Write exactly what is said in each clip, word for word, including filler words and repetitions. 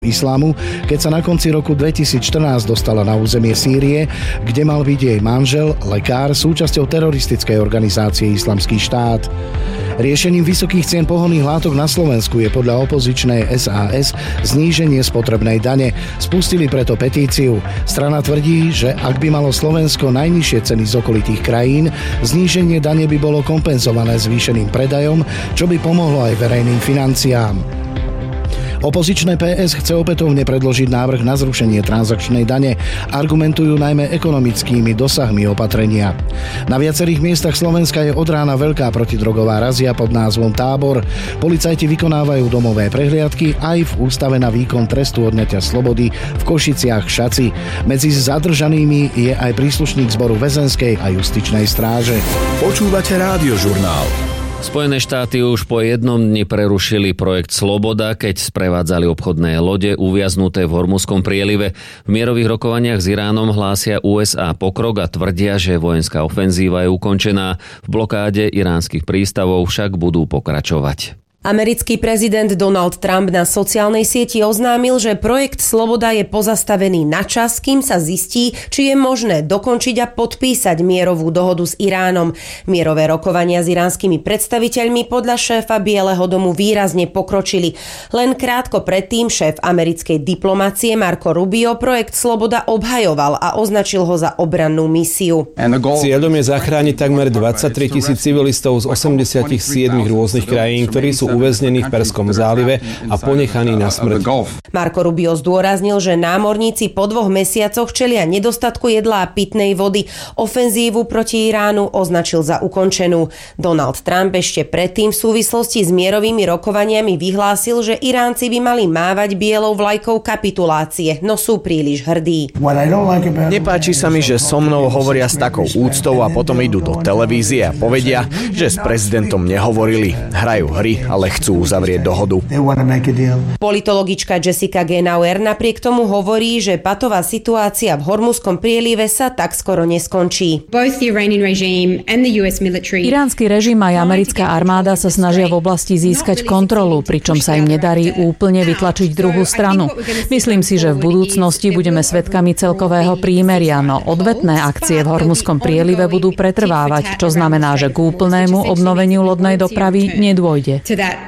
islámu, keď sa na konci roku dvetisícštrnásť dostala na územie Sýrie, kde mal byť jej manžel, lekár, súčasťou teroristickej organizácie Islamský štát. Riešením vysokých cien pohonných látok na Slovensku je podľa opozičnej es a es zníženie spotrebnej dane. Spustili preto petíciu. Strana tvrdí, že ak by malo Slovensko najnižšie ceny z okolitých krajín, zníženie dane by bolo kompenzované zvýšeným predajom, čo by pomohlo aj verejným financiám. Opozičné pé es chce opätovne predložiť návrh na zrušenie transakčnej dane. Argumentujú najmä ekonomickými dosahmi opatrenia. Na viacerých miestach Slovenska je od rána veľká protidrogová razia pod názvom Tábor. Policajti vykonávajú domové prehliadky aj v ústave na výkon trestu odňatia slobody v Košiciach Šaci. Medzi zadržanými je aj príslušník zboru väzenskej a justičnej stráže. Počúvate Rádiožurnál. Spojené štáty už po jednom dni prerušili projekt Sloboda, keď sprevádzali obchodné lode uviaznuté v Hormuzskom prielive. V mierových rokovaniach s Iránom hlásia ú es á pokrok a tvrdia, že vojenská ofenzíva je ukončená. V blokáde iránskych prístavov však budú pokračovať. Americký prezident Donald Trump na sociálnej sieti oznámil, že projekt Sloboda je pozastavený na čas, kým sa zistí, či je možné dokončiť a podpísať mierovú dohodu s Iránom. Mierové rokovania s iránskymi predstaviteľmi podľa šéfa Bieleho domu výrazne pokročili. Len krátko predtým šéf americkej diplomácie Marco Rubio projekt Sloboda obhajoval a označil ho za obrannú misiu. Cieľom je zachrániť takmer dvadsaťtri tisíc civilistov z osemdesiatsedem rôznych krajín, ktorí sú uväznení v Perskom zálive a ponechaní na smrť. Marco Rubio zdôraznil, že námorníci po dvoch mesiacoch čelia nedostatku jedla a pitnej vody. Ofenzívu proti Iránu označil za ukončenú. Donald Trump ešte predtým v súvislosti s mierovými rokovaniami vyhlásil, že Iránci by mali mávať bielou vlajkou kapitulácie, no sú príliš hrdí. Nepáči sa mi, že so mnou hovoria s takou úctou a potom idú do televízie a povedia, že s prezidentom nehovorili, hrajú hry, ale chcú uzavrieť dohodu. Politologička Jessica Genauer napriek tomu hovorí, že patová situácia v Hormuzskom prielive sa tak skoro neskončí. Iránsky režim aj americká armáda sa snažia v oblasti získať kontrolu, pričom sa im nedarí úplne vytlačiť druhú stranu. Myslím si, že v budúcnosti budeme svedkami celkového prímeria, no odvetné akcie v Hormuzskom prielive budú pretrvávať, čo znamená, že k úplnému obnoveniu lodnej dopravy nedôjde.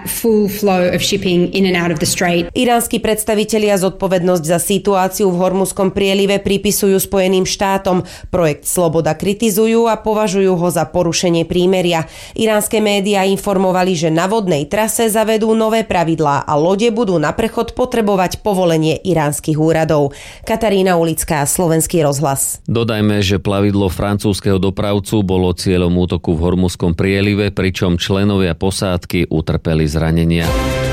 Iránsky predstavitelia zodpovednosť za situáciu v Hormuzskom prielive pripisujú Spojeným štátom. Projekt Sloboda kritizujú a považujú ho za porušenie prímeria. Iránske médiá informovali, že na vodnej trase zavedú nové pravidlá a lode budú na prechod potrebovať povolenie iránskych úradov. Katarína Ulická, Slovenský rozhlas. Dodajme, že plavidlo francúzskeho dopravcu bolo cieľom útoku v Hormuzskom prielive, pričom členovia posádky utrpeli zranenia.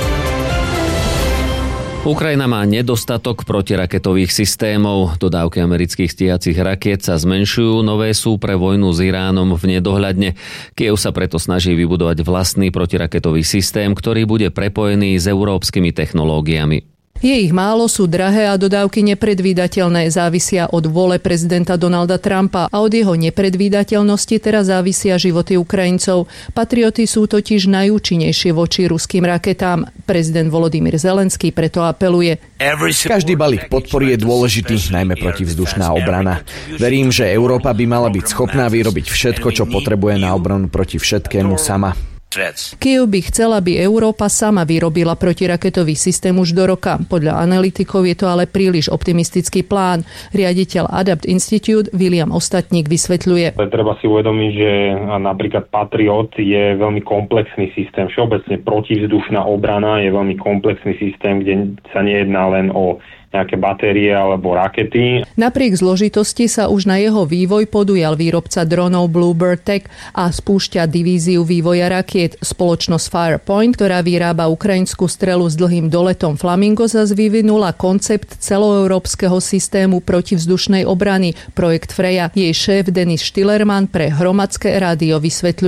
Ukrajina má nedostatok protiraketových systémov. Dodávky amerických stíhacích rakiet sa zmenšujú, nové sú pre vojnu s Iránom v nedohľadne. Kyjev sa preto snaží vybudovať vlastný protiraketový systém, ktorý bude prepojený s európskymi technológiami. Je ich málo, sú drahé a dodávky nepredvídateľné, závisia od vôle prezidenta Donalda Trumpa a od jeho nepredvídateľnosti teraz závisia životy Ukrajincov. Patrioty sú totiž najúčinnejšie voči ruským raketám. Prezident Volodymyr Zelenský preto apeluje. Každý balík podpory je dôležitý, najmä protivzdušná obrana. Verím, že Európa by mala byť schopná vyrobiť všetko, čo potrebuje na obranu proti všetkému sama. Kyjev by chcela, aby Európa sama vyrobila protiraketový systém už do roka. Podľa analytikov je to ale príliš optimistický plán. Riaditeľ Adapt Institute William Ostatník vysvetľuje. Treba si uvedomiť, že napríklad Patriot je veľmi komplexný systém. Všeobecne protivzdušná obrana je veľmi komplexný systém, kde sa nejedná len o nejaké batérie alebo rakety. Napriek zložitosti sa už na jeho vývoj podujal výrobca dronov Bluebird Tech a spúšťa divíziu vývoja rakiet. Spoločnosť Firepoint, ktorá vyrába ukrajinskú strelu s dlhým doletom Flamingo, zas vyvinula koncept celoeurópskeho systému protivzdušnej obrany, projekt Freja. Jej šéf Denis Štilerman pre Hromadské rádio vysvetľuje.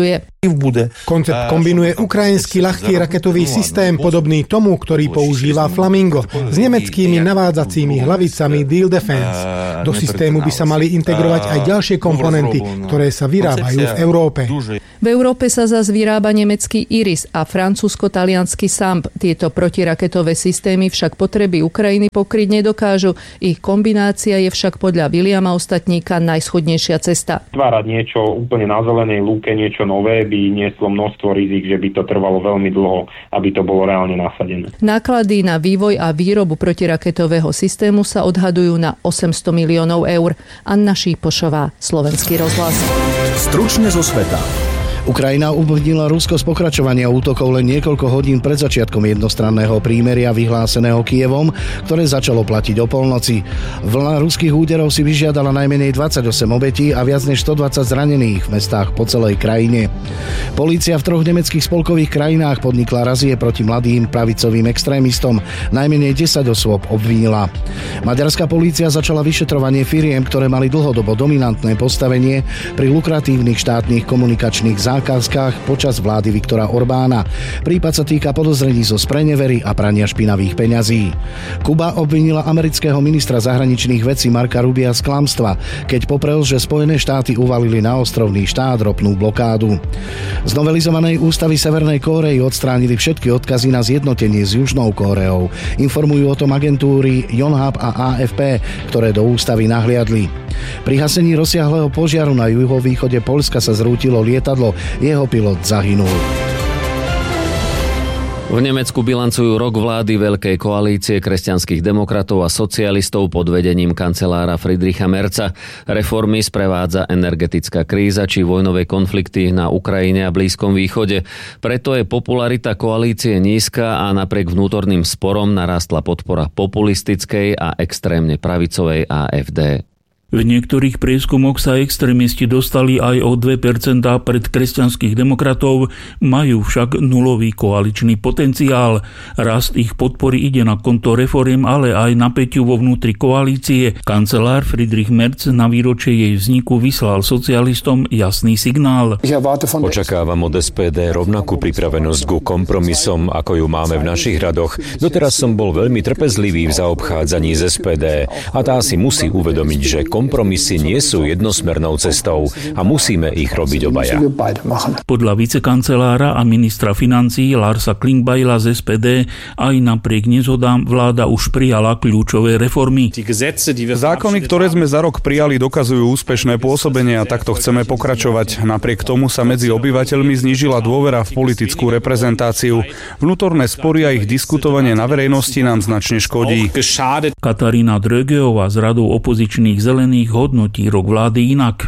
Koncept kombinuje ukrajinský ľahký raketový systém podobný tomu, ktorý používa Flamingo, s nemeckými navádzacími hlavicami Deal Defense. Do systému by sa mali integrovať aj ďalšie komponenty, ktoré sa vyrábajú v Európe. V Európe sa zas vyrába nemecký Iris a francúzsko-taliansky Samp. Tieto protiraketové systémy však potreby Ukrajiny pokryť nedokážu. Ich kombinácia je však podľa Viliama Ostatníka najschodnejšia cesta. Tvárať niečo úplne na zelenej lúke, niečo nové, by nieslo množstvo rizik, že by to trvalo veľmi dlho, aby to bolo reálne nasadené. Náklady na vývoj a výrobu protiraketového systému sa odhadujú na osemsto miliónov eur. Anna Šípošová, Slovenský rozhlas. Stručne zo sveta. Ukrajina obvinila Rusko z pokračovania útokov len niekoľko hodín pred začiatkom jednostranného prímeria vyhláseného Kyjevom, ktoré začalo platiť o polnoci. Vlna ruských úderov si vyžiadala najmenej dvadsaťosem obetí a viac než stodvadsať zranených v mestách po celej krajine. Polícia v troch nemeckých spolkových krajinách podnikla razie proti mladým pravicovým extrémistom. Najmenej desať osôb obvinila. Maďarská polícia začala vyšetrovanie firiem, ktoré mali dlhodobo dominantné postavenie pri lukratívnych štátnych komunikačných zákazkách počas vlády Viktora Orbána. Prípad sa týka podozrení zo sprenevery a prania špinavých peňazí. Kuba obvinila amerického ministra zahraničných vecí Marca Rubia z klamstva, keď poprel, že Spojené štáty uvalili na ostrovný štát ropnú blokádu. Z novelizovanej ústavy Severnej Kórey odstránili všetky odkazy na zjednotenie s Južnou Kóreou. Informujú o tom agentúry Yonhap a á ef pé, ktoré do ústavy nahliadli. Pri hasení rozsiahleho požiaru na juhovýchode Poľska sa zrútilo lietadlo, jeho pilot zahynul. V Nemecku bilancujú rok vlády Veľkej koalície kresťanských demokratov a socialistov pod vedením kancelára Friedricha Merza. Reformy sprevádza energetická kríza či vojnové konflikty na Ukrajine a Blízkom východe. Preto je popularita koalície nízka a napriek vnútorným sporom narástla podpora populistickej a extrémne pravicovej á ef dé. V niektorých prieskumoch sa extrémisti dostali aj o dve percentá pred kresťanských demokratov, majú však nulový koaličný potenciál. Rast ich podpory ide na konto reforiem, ale aj napätiu vo vnútri koalície. Kancelár Friedrich Merz na výročie jej vzniku vyslal socialistom jasný signál. Očakávam od es pé dé rovnakú pripravenosť ku kompromisom, ako ju máme v našich radoch. Doteraz som bol veľmi trpezlivý v zaobchádzaní z es pé dé a tá si musí uvedomiť, že kompromisy nie sú jednosmernou cestou a musíme ich robiť obaja. Podľa vicekancelára a ministra financií Larsa Klingbeila z es pé dé aj napriek nezhodám vláda už prijala kľúčové reformy. Zákony, ktoré sme za rok prijali, dokazujú úspešné pôsobenie a takto chceme pokračovať. Napriek tomu sa medzi obyvateľmi znížila dôvera v politickú reprezentáciu. Vnútorné spory a ich diskutovanie na verejnosti nám značne škodí. Katarína Drögeová z radou opozičných zelených hodnotí rok vlády inak.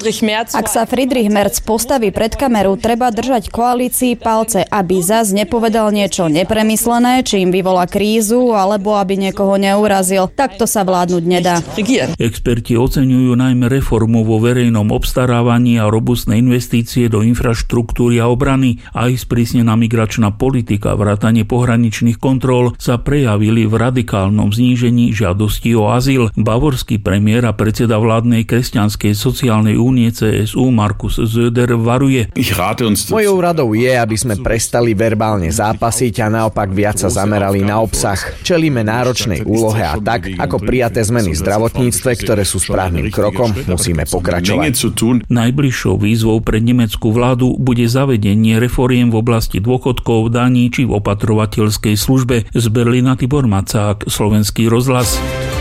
Ak sa Friedrich Merz postaví pred kameru, treba držať koalícii palce, aby zas nepovedal niečo nepremyslené, či im vyvolá krízu, alebo aby niekoho neurazil. Takto sa vládnuť nedá. Experti oceňujú najmä reformu vo verejnom obstarávaní a robustné investície do infraštruktúry a obrany. Aj sprísnená migračná politika, vrátane pohraničných kontrol sa prejavili v radikálnom znížení žiadosti o azyl. Bavorský premiér a predseda vládnej kresťanskej sociálnej únie cé es ú Markus Söder varuje. Mojou radou je, aby sme prestali verbálne zápasiť a naopak viac sa zamerali na obsah. Čelíme náročnej úlohe a tak, ako prijaté zmeny v zdravotníctve, ktoré sú správnym krokom, musíme pokračovať. Najbližšou výzvou pre nemeckú vládu bude zavedenie reforiem v oblasti dôchodkov, daní či v opatrovateľskej službe. Z Berlína Tibor Macák, Slovenský rozhlas.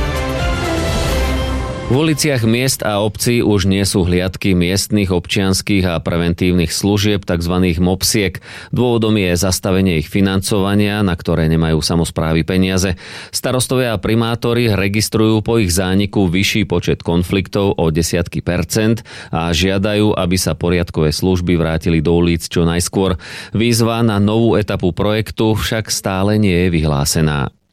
V uliciach miest a obcí už nie sú hliadky miestnych občianskych a preventívnych služieb, tzv. mopsiek. Dôvodom je zastavenie ich financovania, na ktoré nemajú samosprávy peniaze. Starostovia a primátori registrujú po ich zániku vyšší počet konfliktov o desiatky percent a žiadajú, aby sa poriadkové služby vrátili do ulic čo najskôr. Výzva na novú etapu projektu však stále nie je vyhlásená.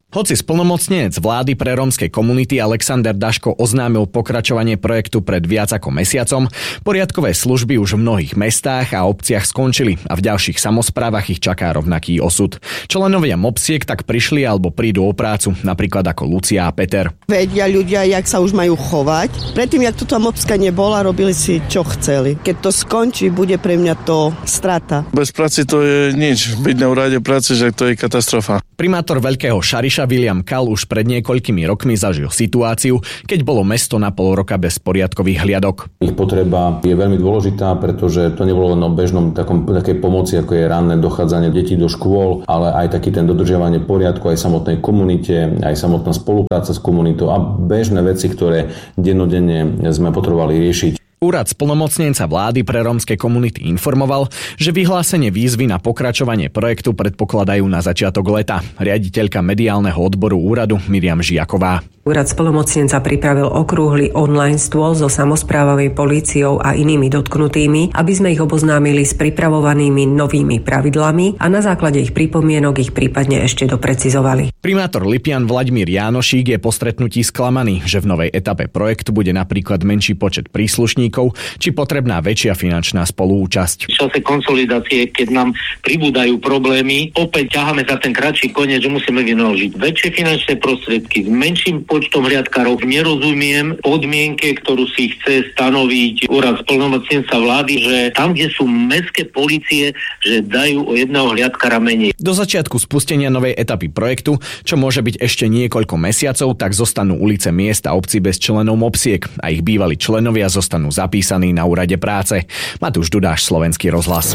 Hoci splnomocnenec vlády pre rómske komunity Alexander Daško oznámil pokračovanie projektu pred viac ako mesiacom, poriadkové služby už v mnohých mestách a obciach skončili a v ďalších samosprávach ich čaká rovnaký osud. Členovia mopsiek tak prišli alebo prídu o prácu, napríklad ako Lucia a Peter. Vedia ľudia, jak sa už majú chovať. Predtým, jak tu tá mopska nebola, robili si čo chceli. Keď to skončí, bude pre mňa to strata. Bez práce to je nič. Byť na úrade práce, že to je katastrofa. Primátor Veľkého Šariša William Kal už pred niekoľkými rokmi zažil situáciu, keď bolo mesto na pol roka bez poriadkových hliadok. Ich potreba je veľmi dôležitá, pretože to nebolo len o bežnom takom, takej pomoci, ako je ranné dochádzanie detí do škôl, ale aj taký ten dodržiavanie poriadku aj samotnej komunite, aj samotná spolupráca s komunitou a bežné veci, ktoré dennodenne sme potrebovali riešiť. Úrad splnomocnenca vlády pre rómske komunity informoval, že vyhlásenie výzvy na pokračovanie projektu predpokladajú na začiatok leta. Riaditeľka mediálneho odboru úradu Miriam Žiaková. Úrad splnomocnenca pripravil okrúhly online stôl so samosprávovou políciou a inými dotknutými, aby sme ich oboznámili s pripravovanými novými pravidlami a na základe ich pripomienok ich prípadne ešte doprecizovali. Primátor Lipian Vladimír Jánošík je po stretnutí sklamaný, že v novej etape projektu bude napríklad menší počet príslušníkov či potrebná väčšia finančná spoluúčasť. V čase konsolidácie, keď nám pribúdajú problémy, opäť ťaháme za ten kratší koniec, že musíme vynaložiť väčšie finančné prostriedky s menším počtom hliadkarov. Nerozumiem podmienke, ktorú si chce stanoviť úrad splnomocnenca vlády, že tam, kde sú mestské polície, že dajú o jedného hliadkara menej. Do začiatku spustenia novej etapy projektu, čo môže byť ešte niekoľko mesiacov, tak zostanú ulice miest a obcí bez členov mopsiek a ich bývalí členovia zostanú zapísaní na úrade práce. Matúš Dudáš, Slovenský rozhlas.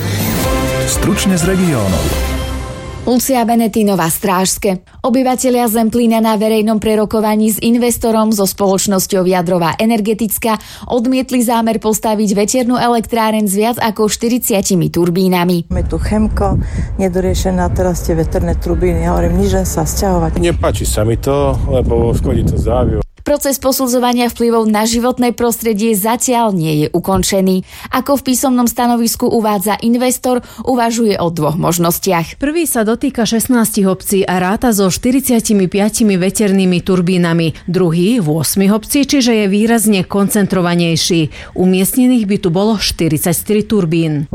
Stručne z regiónov. Lucia Benetínová, Strážske. Obyvatelia Zemplína na verejnom prerokovaní s investorom so spoločnosťou Jadrová energetická odmietli zámer postaviť vetiernú elektráreň s viac ako štyridsiatimi turbínami. Je tu Chemko, nedoriešená, teraz tie veterné turbíny. Ja hovorím, nič len sa sťahovať. Nepáči sa mi to, lebo škodí to zdraviu. Proces posudzovania vplyvov na životné prostredie zatiaľ nie je ukončený. Ako v písomnom stanovisku uvádza investor, uvažuje o dvoch možnostiach. Prvý sa dotýka šestnástich obcí a ráta so štyridsiatimi piatimi veternými turbínami. Druhý v ôsmich obcí, čiže je výrazne koncentrovanejší. Umiestnených by tu bolo štyridsaťtri turbín.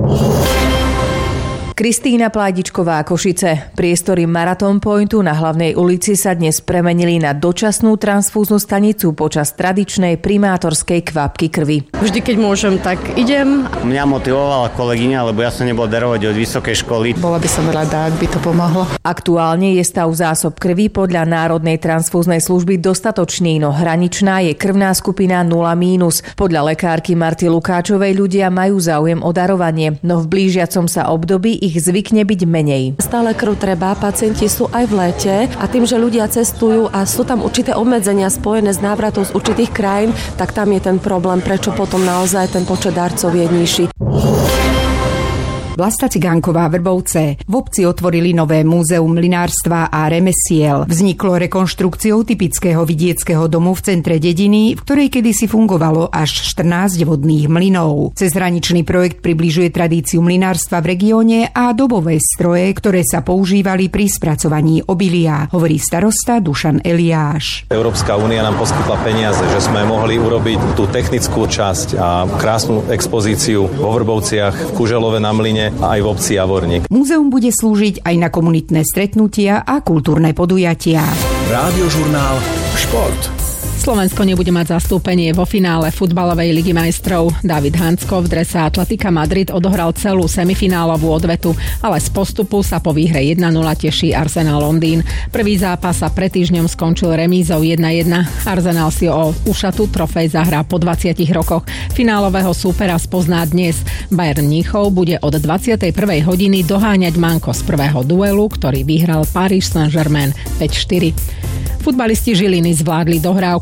Kristína Pládičková, Košice. Priestory Marathon Pointu na hlavnej ulici sa dnes premenili na dočasnú transfúznu stanicu počas tradičnej primátorskej kvapky krvi. Vždy, keď môžem, tak idem. Mňa motivovala kolegyňa, lebo ja som nebol darovať od vysokej školy. Bola by som rada, ak by to pomohlo. Aktuálne je stav zásob krvi podľa Národnej transfúznej služby dostatočný, no hraničná je krvná skupina nula mínus. Podľa lekárky Marty Lukáčovej ľudia majú záujem o darovanie, no v blížiacom sa období ich zvykne byť menej. Stále krv treba, pacienti sú aj v lete a tým, že ľudia cestujú a sú tam určité obmedzenia spojené s návratom z určitých krajín, tak tam je ten problém, prečo potom naozaj ten počet darcov je nižší. Vlasta Cigánková, Vrbovce. V obci otvorili nové múzeum mlynárstva a remesiel. Vzniklo rekonštrukciou typického vidieckého domu v centre dediny, v ktorej kedysi fungovalo až štrnásť vodných mlynov. Cezhraničný projekt približuje tradíciu mlynárstva v regióne a dobové stroje, ktoré sa používali pri spracovaní obilia, hovorí starosta Dušan Eliáš. Európska únia nám poskytla peniaze, že sme mohli urobiť tú technickú časť a krásnu expozíciu vo Vrbovciach, v Kuželove na mlyne a aj v obci Javorník. Múzeum bude slúžiť aj na komunitné stretnutia a kultúrne podujatia. Rádiožurnál Šport. Slovensko nebude mať zastúpenie vo finále futbalovej ligy majstrov. David Hansko v drese Atletika Madrid odohral celú semifinálovú odvetu, ale z postupu sa po výhre jedna nula teší Arsenal Londýn. Prvý zápas sa pred týždňom skončil remízou jedna jedna. Arsenal si o ušatú trofej zahrá po dvadsiatich rokoch. Finálového súpera spozná dnes. Bayern Mníchov bude od dvadsiatej prvej hodiny doháňať manko z prvého duelu, ktorý vyhral Paris Saint-Germain päť štyri. Futbalisti Žiliny zvládli dohrávku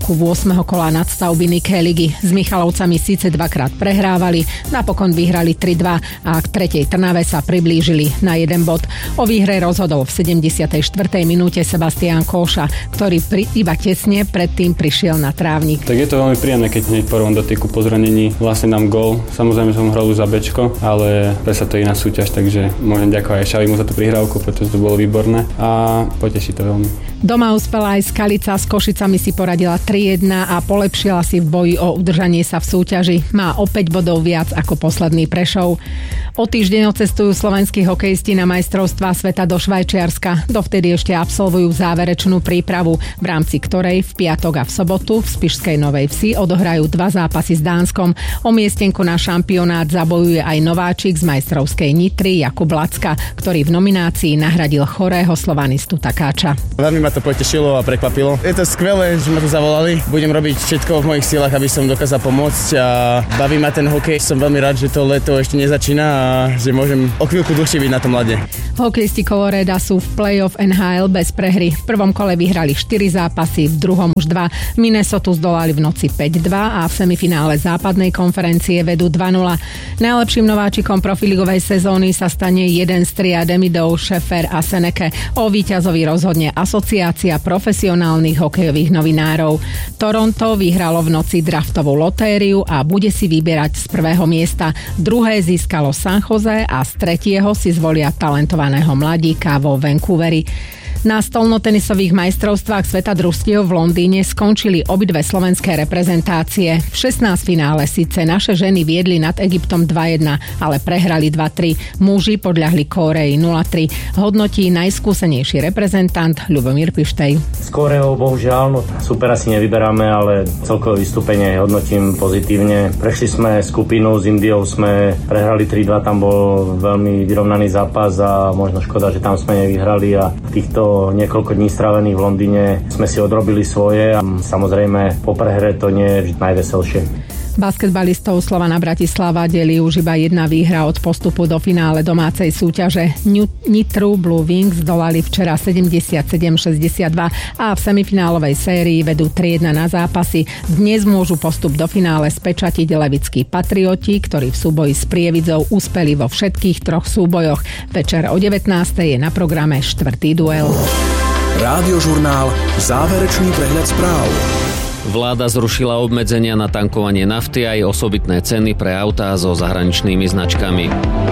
začiatku ôsmeho kola nadstavby Nike ligy. S Michalovcami síce dvakrát prehrávali, napokon vyhrali tri dva a k tretej Trnave sa priblížili na jeden bod. O výhre rozhodol v sedemdesiatej štvrtej minúte Sebastián Kóša, ktorý pri, iba tesne predtým prišiel na trávnik. Tak je to veľmi príjemné, keď hneď v prvom dotyku po zranení vlastne dám gól. Samozrejme som hral už za bečko, ale predsa to je iná súťaž, takže môžem ďakovať aj Šavimu za tú prihrávku, pretože to bolo výborné a poteší to veľmi. Doma uspela aj Skalica, s Košicami si poradila tri jedna a polepšila si v boji o udržanie sa v súťaži. Má o päť bodov viac ako posledný Prešov. O týždeň odcestujú slovenskí hokejisti na majstrovstvá sveta do Švajčiarska. Dovtedy ešte absolvujú záverečnú prípravu, v rámci ktorej v piatok a v sobotu v Spišskej Novej Vsi odohrajú dva zápasy s Dánskom. O miestenku na šampionát zabojuje aj nováčik z majstrovskej Nitry Jakub Lacka, ktorý v nominácii nahradil chorého slovanistu Takáča. Veľmi ma to potešilo a prekvapilo. Je to skvelé, že ma tu zavolali. Budem robiť všetko v mojich silách, aby som dokázal pomôcť a baví ma ten hokej. Som veľmi rád, že to leto ešte nezačína a že môžem o chvíľku dlhšie byť na tom ľade. Hokejisti Coloreda sú v play-off en há el bez prehry. V prvom kole vyhrali štyri zápasy, v druhom už dva. Minnesotu zdolali v noci päť dva a v semifinále západnej konferencie vedú dva nula. Najlepším nováčikom profiligovej sezóny sa stane jeden z tria Demidov, Šefer a Seneke. O víťazovi rozhodne Asociácia profesionálnych hokejových novinárov. Toronto vyhralo v noci draftovú lotériu a bude si vyberať z prvého miesta. Druhé získalo San Jose a z tretieho si zvolia talentovaného mladíka vo Vancouveri. Na stolnotenisových majstrovstvách sveta družstiev v Londýne skončili obidve slovenské reprezentácie. V šestnáctfinále síce naše ženy viedli nad Egyptom dva jedna, ale prehrali dva tri. Muži podľahli Kórei nula tri. Hodnotí najskúsenejší reprezentant Ľubomír Pištej. S Kóreou bohužiaľ, no, super asi nevyberáme, ale celkové vystúpenie hodnotím pozitívne. Prešli sme skupinu, s Indiou sme prehrali tri dva, tam bol veľmi vyrovnaný zápas a možno škoda, že tam sme nevyhrali a v týchto niekoľko dní strávených v Londýne sme si odrobili svoje a samozrejme po prehre to nie je vždy najveselšie. Basketbalistov Slovana Bratislava delí už iba jedna výhra od postupu do finále domácej súťaže. Nitru Blue Wings zdolali včera sedemdesiatsedem šesťdesiatdva a v semifinálovej sérii vedú tri jedna na zápasy. Dnes môžu postup do finále spečatiť levickí Patrioti, ktorí v súboji s Prievidzou uspeli vo všetkých troch súbojoch. Večer o devätnástej je na programe štvrtý duel. Rádiožurnál Záverečný prehľad správ. Vláda zrušila obmedzenia na tankovanie nafty aj osobitné ceny pre autá so zahraničnými značkami.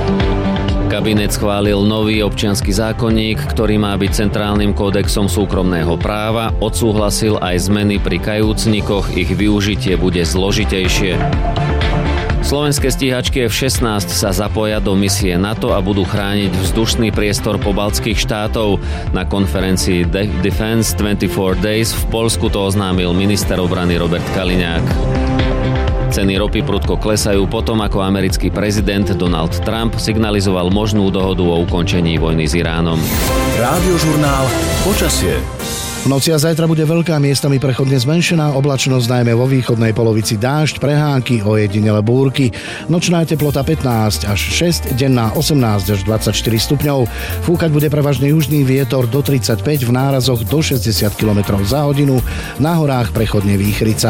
Kabinet schválil nový občiansky zákonník, ktorý má byť centrálnym kódexom súkromného práva, odsúhlasil aj zmeny pri kajúcnikoch, ich využitie bude zložitejšie. Slovenské stíhačky ef šestnásť sa zapoja do misie NATO a budú chrániť vzdušný priestor pobaltských štátov. Na konferencii De- Defense dvadsaťštyri Days v Poľsku to oznámil minister obrany Robert Kaliňák. Ceny ropy prudko klesajú potom, ako americký prezident Donald Trump signalizoval možnú dohodu o ukončení vojny s Iránom. Rádiožurnál Počasie. V noci a zajtra bude veľká, miestami prechodne zmenšená oblačnosť, najmä vo východnej polovici dážď, prehánky, ojedinele búrky. Nočná teplota pätnásť až šesť, denná osemnásť až dvadsaťštyri stupňov. Fúkať bude prevažne južný vietor do tridsaťpäť, v nárazoch do šesťdesiat kilometrov za hodinu, na horách prechodne výchrica.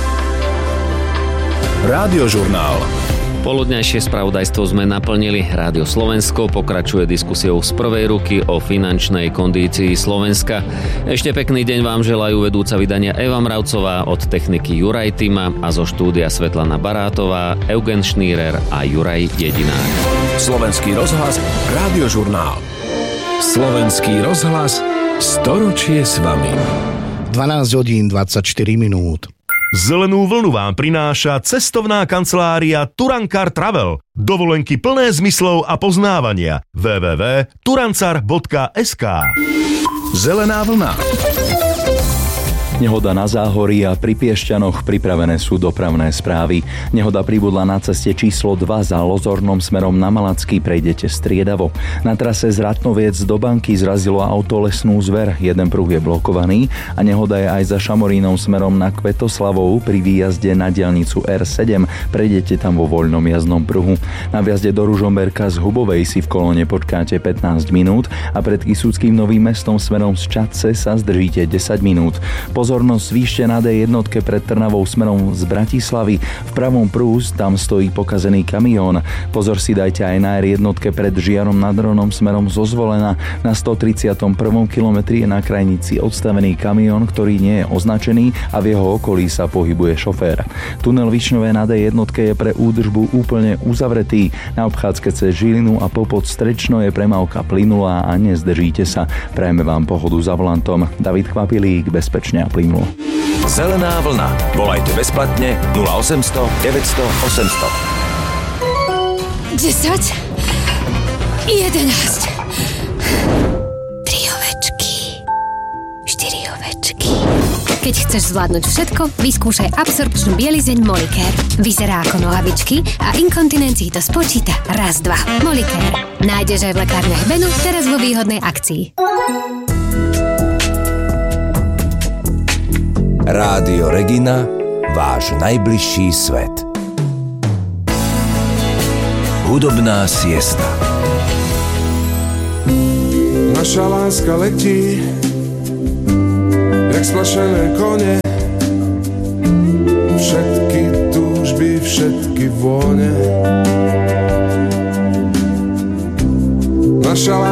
Rádiožurnál. Poludňajšie spravodajstvo sme naplnili. Rádio Slovensko pokračuje diskusiou z prvej ruky o finančnej kondícii Slovenska. Ešte pekný deň vám želajú vedúca vydania Eva Mravcová, od techniky Juraj Tima a zo štúdia Svetlana Barátová, Eugen Šnírer a Juraj Jedinák. Slovenský rozhlas, Rádiožurnál. Slovenský rozhlas, storočie s vami. dvanásť hodín dvadsaťštyri minút. Zelenú vlnu vám prináša cestovná kancelária Turankar Travel. Dovolenky plné zmyslov a poznávania. w w w bodka turancar bodka es ká. Zelená vlna. Nehoda na Záhorí a pri Piešťanoch, pripravené sú dopravné správy. Nehoda pribudla na ceste číslo dva za Lozornom smerom na Malacký, prejdete striedavo. Na trase z Ratnoviec do Banky zrazilo auto lesnú zver, jeden pruh je blokovaný a nehoda je aj za Šamorínom smerom na Kvetoslavou pri výjazde na diaľnicu er sedem, prejdete tam vo voľnom jazdnom pruhu. Na vjazde do Ružomberka z Hubovej si v kolóne počkáte pätnásť minút a pred Kysuckým Novým Mestom smerom z Čadce sa zdržíte desať minút. Po Pozornosť zvýšte na dé jednotke pred Trnavou smerom z Bratislavy. V pravom prús tam stojí pokazený kamión. Pozor si dajte aj na er jednotke pred Žiarom nad Hronom smerom zo Zvolena. Na stotridsiatom prvom kilometri je na krajnici odstavený kamión, ktorý nie je označený a v jeho okolí sa pohybuje šofér. Tunel Višňové na dé jednotke je pre údržbu úplne uzavretý. Na obchádzke cez Žilinu a popod Strečno je premávka plynulá a nezdržíte sa. Prajeme vám pohodu za volantom. David Kvapilík, bezpečne a plynulo. Zelená vlna. Volajte bezplatne nula osemsto deväťsto osemsto. desať, jedenásť, tri ovečky, štyri ovečky. Keď chceš zvládnuť všetko, vyskúšaj absorpčnú bielizeň Molicare. Vyzerá ako nohavičky a inkontinencii to spočíta raz, dva. Molicare. Nájdeš aj v lekárniach Benu, teraz vo výhodnej akcii. Rádio Regina, váš najbližší svet. Hudobná siesta. Naša láska letí jak splašené kone. Všetky túžby, všetky vône. Naša